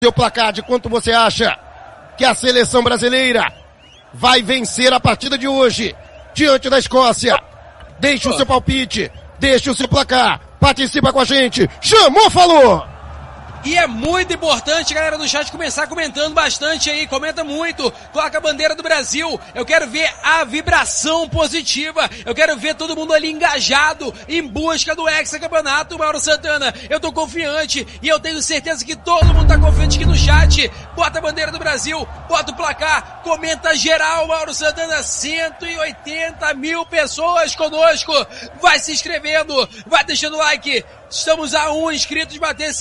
seu placar de quanto você acha que a seleção brasileira vai vencer a partida de hoje diante da Escócia. Deixe o seu palpite, deixe o seu placar, participa com a gente. Chamou, falou! E é muito importante, galera do chat, começar comentando bastante aí, comenta muito, coloca a bandeira do Brasil, eu quero ver a vibração positiva, eu quero ver todo mundo ali engajado em busca do hexacampeonato, Mauro Santana. Eu tô confiante e eu tenho certeza que todo mundo tá confiante aqui no chat. Bota a bandeira do Brasil, bota o placar, comenta geral, Mauro Santana. 180 mil pessoas conosco, vai se inscrevendo, vai deixando o like. Estamos a 1 inscrito de bater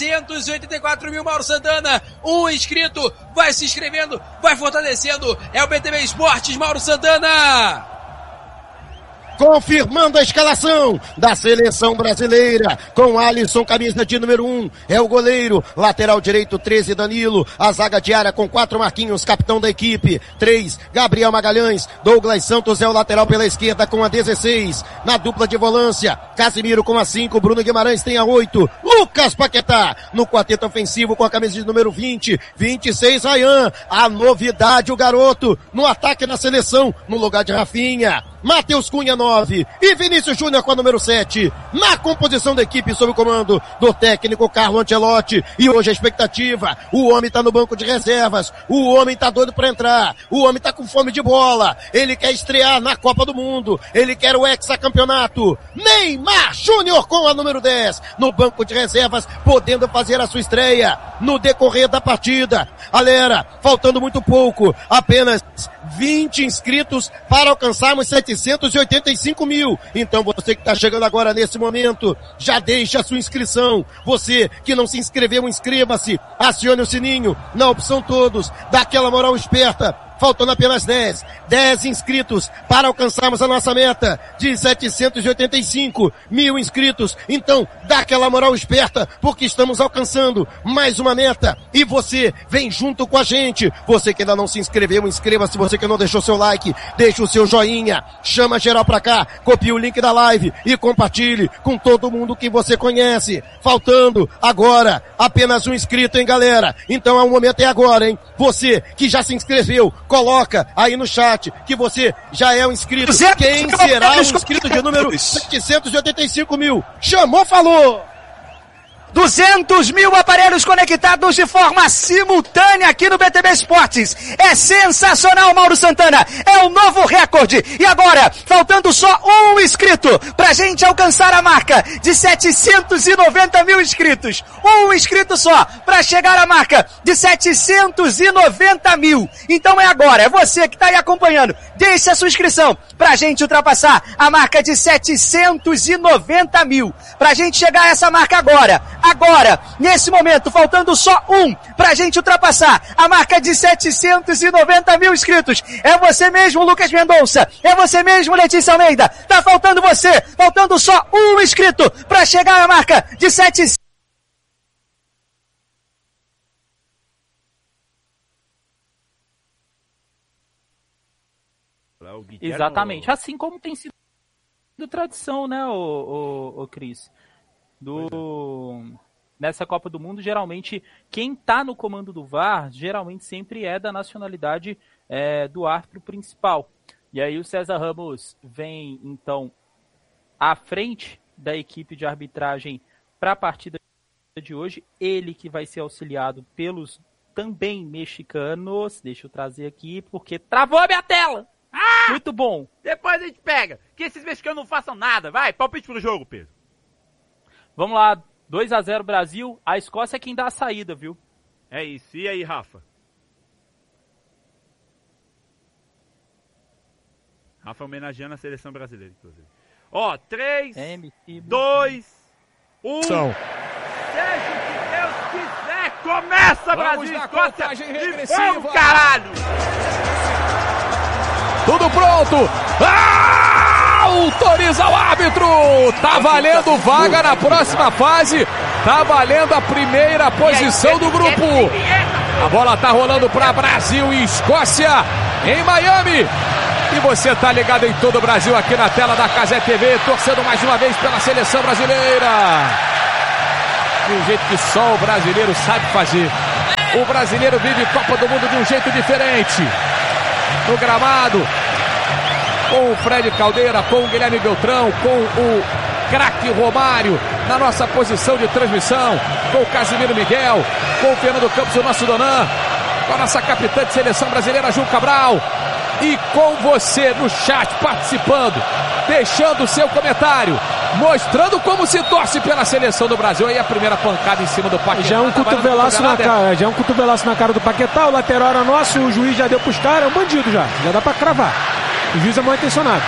784 mil, Mauro Santana. 1 inscrito, vai se inscrevendo, vai fortalecendo. É o BTB Esportes, Mauro Santana. Confirmando a escalação da seleção brasileira, com Alisson, camisa de número 1, é o goleiro, lateral direito 13, Danilo, a zaga de área com 4, Marquinhos, capitão da equipe, 3, Gabriel Magalhães, Douglas Santos é o lateral pela esquerda com a 16, na dupla de volância, Casimiro com a 5, Bruno Guimarães tem a 8, Lucas Paquetá, no quarteto ofensivo com a camisa de número 20, 26, Ryan, a novidade, o garoto, no ataque na seleção, no lugar de Rafinha, Matheus Cunha 9 e Vinícius Júnior com a número 7, na composição da equipe sob o comando do técnico Carlo Ancelotti. E hoje a expectativa, o homem tá no banco de reservas, o homem tá doido pra entrar, o homem tá com fome de bola, ele quer estrear na Copa do Mundo, ele quer o hexacampeonato. Neymar Júnior com a número 10, no banco de reservas, podendo fazer a sua estreia no decorrer da partida. Galera, faltando muito pouco, apenas 20 inscritos para alcançarmos 785 mil. Então você que está chegando agora nesse momento, já deixa a sua inscrição. Você que não se inscreveu, inscreva-se. Acione o sininho na opção todos. Dá aquela moral esperta. Faltando apenas 10 inscritos para alcançarmos a nossa meta de 785 mil inscritos. Então, dá aquela moral esperta, porque estamos alcançando mais uma meta. E você vem junto com a gente. Você que ainda não se inscreveu, inscreva-se. Você que não deixou seu like, deixa o seu joinha. Chama geral pra cá, copie o link da live e compartilhe com todo mundo que você conhece. Faltando agora apenas um inscrito, hein, galera? Então, o momento é agora, hein? Você que já se inscreveu, coloca aí no chat que você já é um inscrito. Quem será o inscrito de número 785 mil? Chamou, falou! 200 mil aparelhos conectados de forma simultânea aqui no BTB Esportes. É sensacional, Mauro Santana. É um novo recorde. E agora, faltando só um inscrito pra gente alcançar a marca de 790 mil inscritos. Um inscrito só pra chegar à marca de 790 mil. Então é agora. É você que tá aí acompanhando. Deixe a sua inscrição pra gente ultrapassar a marca de 790 mil. Pra gente chegar a essa marca agora, nesse momento, faltando só um pra gente ultrapassar a marca de 790 mil inscritos. É você mesmo, Lucas Mendonça. É você mesmo, Letícia Almeida. Tá faltando você. Faltando só um inscrito pra chegar à marca de 700. Exatamente. Assim como tem sido tradição, né, o Cris? Nessa Copa do Mundo, geralmente, quem tá no comando do VAR, geralmente sempre é da nacionalidade do árbitro principal. E aí o César Ramos vem, então, à frente da equipe de arbitragem para a partida de hoje. Ele que vai ser auxiliado pelos também mexicanos. Deixa eu trazer aqui, porque travou a minha tela! Muito bom! Depois a gente pega! Que esses mexicanos não façam nada! Vai, palpite pro jogo, Pedro! Vamos lá, 2-0 Brasil, a Escócia é quem dá a saída, viu? É isso, e aí, Rafa? Rafa homenageando a seleção brasileira, inclusive. Ó, 3, 2, 1... Seja o que Deus quiser, começa, Brasil, Escócia, e vamos, caralho! Tudo pronto! Autoriza o árbitro! Tá valendo vaga na próxima fase. Tá valendo a primeira posição do grupo. A bola tá rolando para Brasil e Escócia em Miami. E você tá ligado em todo o Brasil aqui na tela da Cazé TV, torcendo mais uma vez pela seleção brasileira. De um jeito que só o brasileiro sabe fazer. O brasileiro vive Copa do Mundo de um jeito diferente. No gramado, com o Fred Caldeira, com o Guilherme Beltrão, com o craque Romário na nossa posição de transmissão, com o Casimiro Miguel, com o Fernando Campos, o nosso Donan, com a nossa capitã de seleção brasileira, Ju Cabral, e com você no chat participando, deixando o seu comentário, mostrando como se torce pela seleção do Brasil. Aí a primeira pancada em cima do Paquetá. Já é um cotovelaço na cara, já é um cotovelaço na cara do Paquetá. O lateral era nosso, o juiz já deu pros caras, é um bandido já dá pra cravar. O juiz é mal intencionado.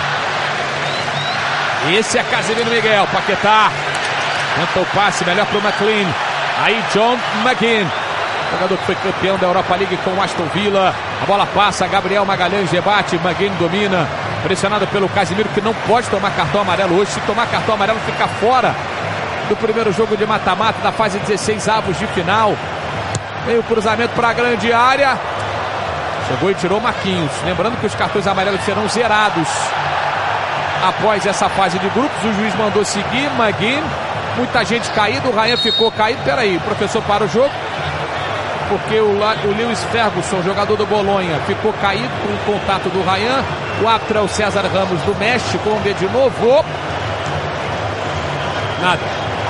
Esse é Casimiro Miguel. Paquetá tenta o passe, melhor pro McLean. Aí John McGinn, jogador que foi campeão da Europa League com o Aston Villa. A bola passa, Gabriel Magalhães debate, McGinn domina, pressionado pelo Casimiro, que não pode tomar cartão amarelo hoje. Se tomar cartão amarelo, fica fora do primeiro jogo de mata-mata da fase 16 avos de final. Vem o cruzamento para a grande área. Chegou e tirou o Marquinhos. Lembrando que os cartões amarelos serão zerados após essa fase de grupos. O juiz mandou seguir, McGinn. Muita gente caída, o Ryan ficou caído. Peraí, o professor para o jogo, porque o Lewis Ferguson, jogador do Bolonha, ficou caído com o contato do Ryan. O árbitro é o César Ramos do México. Vamos ver de novo. Nada.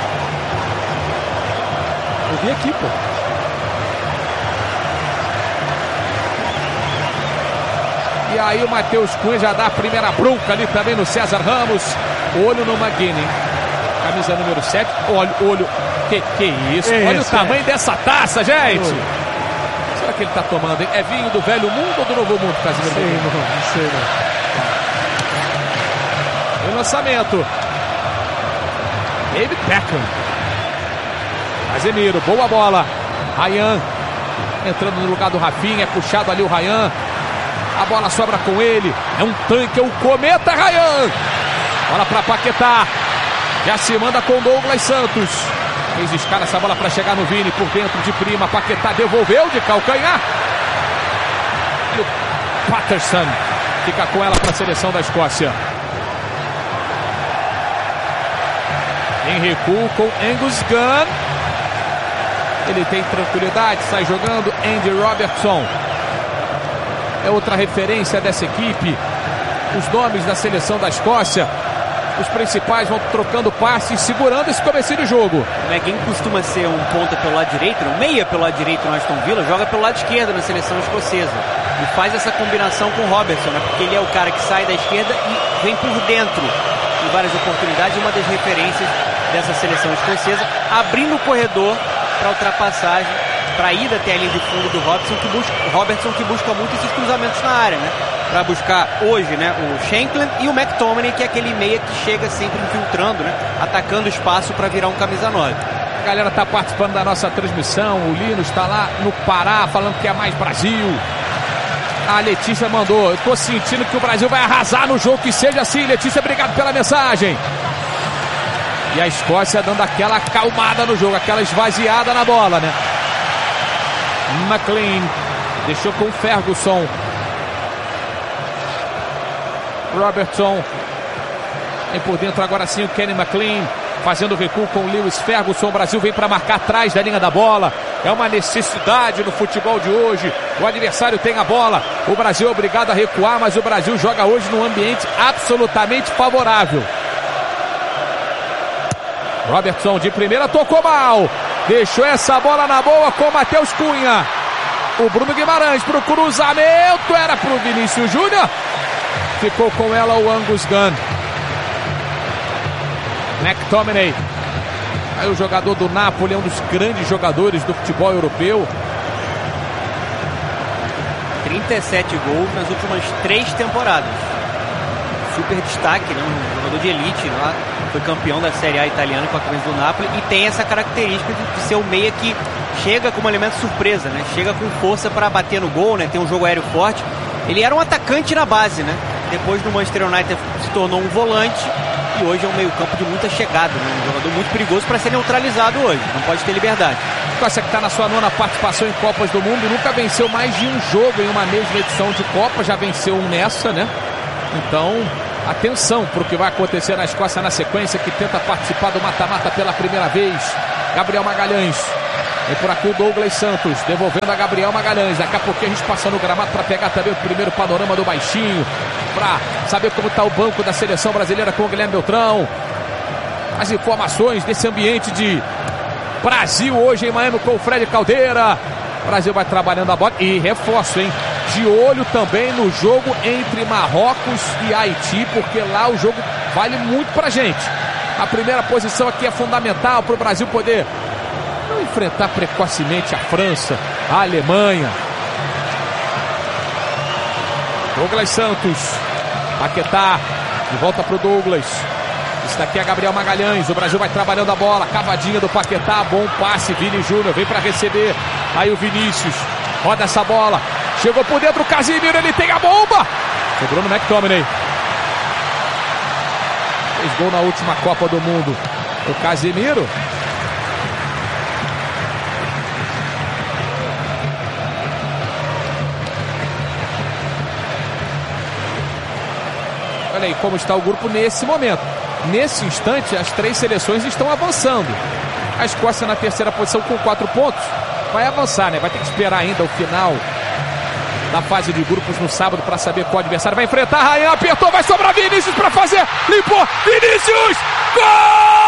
Eu vi aqui, pô. E aí o Matheus Cunha já dá a primeira bronca ali também no César Ramos. Olho no McGinn. Camisa número 7. Olho. Que isso? Olha o tamanho dessa taça, gente. Será que ele tá tomando, hein? É vinho do velho mundo ou do novo mundo, Casimiro? Não sei não. O lançamento. David Beckham. Casemiro, boa bola. Ryan entrando no lugar do Rafinha. É puxado ali o Ryan. A bola sobra com ele. É um tanque, é o cometa Ryan. Bola para Paquetá. Já se manda com Douglas Santos. Fez escala essa bola para chegar no Vini por dentro de prima. Paquetá devolveu de calcanhar. E o Patterson fica com ela para a seleção da Escócia. Em recuo com Angus Gunn. Ele tem tranquilidade, sai jogando. Andy Robertson é outra referência dessa equipe. Os nomes da seleção da Escócia, os principais, vão trocando passes, segurando esse começo de jogo. O McGinn costuma ser um ponta pelo lado direito, um meia pelo lado direito no Aston Villa, joga pelo lado esquerdo na seleção escocesa. E faz essa combinação com o Robertson, né? Porque ele é o cara que sai da esquerda e vem por dentro em várias oportunidades. Uma das referências dessa seleção escocesa, abrindo o corredor para ultrapassagem, para a ida até a linha de fundo do Robertson, que busca muito esses cruzamentos na área, né? Para buscar hoje, né, o Shankland e o McTominay, que é aquele meia que chega sempre infiltrando, né, atacando espaço para virar um camisa 9. A galera está participando da nossa transmissão. O Lino está lá no Pará falando que é mais Brasil. A Letícia mandou: eu tô sentindo que o Brasil vai arrasar no jogo, que seja assim. Letícia, obrigado pela mensagem. E a Escócia dando aquela acalmada no jogo, aquela esvaziada na bola, né? McLean deixou com Ferguson. Robertson vem por dentro agora sim o Kenny McLean, fazendo recuo com o Lewis Ferguson. O Brasil vem para marcar atrás da linha da bola. É uma necessidade no futebol de hoje. O adversário tem a bola, o Brasil é obrigado a recuar, mas o Brasil joga hoje num ambiente absolutamente favorável. Robertson de primeira tocou mal, deixou essa bola na boa com o Matheus Cunha. O Bruno Guimarães pro cruzamento, era pro Vinícius Júnior. Ficou com ela o Angus Gunn. McTominay. Aí o jogador do Napoli, é um dos grandes jogadores do futebol europeu. 37 gols nas últimas 3 temporadas. Super destaque, né? Um jogador de elite lá. Foi campeão da Série A italiana com a camisa do Napoli. E tem essa característica de ser o meia que chega como elemento surpresa, né? Chega com força para bater no gol, né? Tem um jogo aéreo forte. Ele era um atacante na base, né? Depois do Manchester United se tornou um volante. E hoje é um meio campo de muita chegada, né? Um jogador muito perigoso para ser neutralizado hoje. Não pode ter liberdade. Escócia que está na sua 9ª participação em Copas do Mundo. Nunca venceu mais de um jogo em uma mesma edição de Copa. Já venceu um nessa, né? Então, atenção para o que vai acontecer na Escócia na sequência, que tenta participar do mata-mata pela primeira vez. Gabriel Magalhães Vem por aqui o Douglas Santos, devolvendo a Gabriel Magalhães. Daqui a pouquinho a gente passa no gramado para pegar também o primeiro panorama do baixinho, para saber como está o banco da seleção brasileira com o Guilherme Beltrão. As informações desse ambiente de Brasil hoje em Miami com o Fred Caldeira. O Brasil vai trabalhando a bola e reforço, hein? De olho também no jogo entre Marrocos e Haiti, porque lá o jogo vale muito pra gente. A primeira posição aqui é fundamental para o Brasil poder não enfrentar precocemente a França, a Alemanha. Douglas Santos, Paquetá, de volta pro Douglas. Esse daqui é Gabriel Magalhães, o Brasil vai trabalhando a bola, cavadinha do Paquetá, bom passe, Vini Júnior vem para receber, aí o Vinícius, roda essa bola, chegou por dentro o Casimiro, ele tem a bomba, sobrou no McTominay. Fez gol na última Copa do Mundo, o Casimiro. Olha aí como está o grupo nesse momento. Nesse instante, as 3 seleções estão avançando. A Escócia na terceira posição com 4 pontos. Vai avançar, né? Vai ter que esperar ainda o final da fase de grupos no sábado para saber qual adversário vai enfrentar. Ryan apertou, vai sobrar Vinícius para fazer. Limpou, Vinícius! Gol!